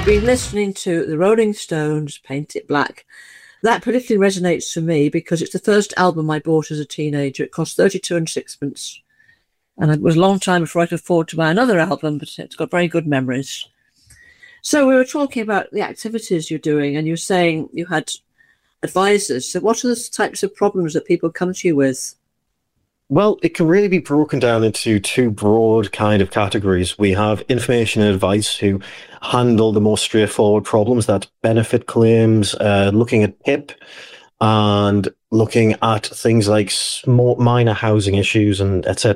been listening to the Rolling Stones' Paint It Black. That particularly resonates for me because it's the first album I bought as a teenager. It cost 32 and sixpence. And it was a long time before I could afford to buy another album, but it's got very good memories. So we were talking about the activities you're doing, and you're saying you had advisors. So what are the types of problems that people come to you with? Well, it can really be broken down into two broad kind of categories. We have information and advice who handle the more straightforward problems, that benefit claims, looking at PIP and looking at things like small minor housing issues and etc.